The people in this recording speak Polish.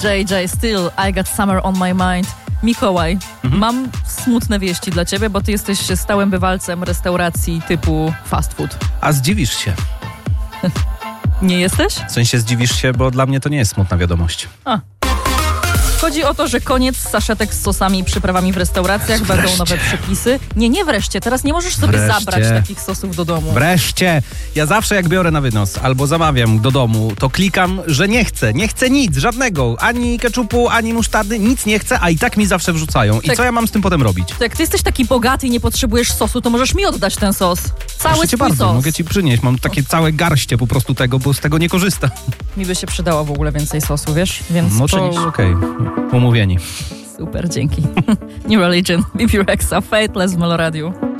JJ Still, I Got Summer on My Mind. Mikołaj, mam smutne wieści dla ciebie, bo ty jesteś stałym bywalcem restauracji typu fast food. A zdziwisz się. Nie jesteś? W sensie zdziwisz się, bo dla mnie to nie jest smutna wiadomość. Chodzi o to, że koniec saszetek z sosami i przyprawami w restauracjach, będą nowe przepisy. Nie wreszcie, teraz nie możesz sobie zabrać takich sosów do domu. Wreszcie! Ja zawsze jak biorę na wynos albo zamawiam do domu, to klikam, że nie chcę nic, żadnego. Ani keczupu, ani musztardy, nic nie chcę, a i tak mi zawsze wrzucają. I co ja mam z tym potem robić? Jak ty jesteś taki bogaty i nie potrzebujesz sosu, to możesz mi oddać ten sos. Cały Proszę cię twój bardzo, sos. mogę ci przynieść. Mam takie całe garście po prostu tego, bo z tego nie korzystam. Mi by się przydało w ogóle więcej sosu, wiesz? Więc Okej. Umówieni. Super, dzięki. New Religion, BB Rexa, Fateless w Meloradiu.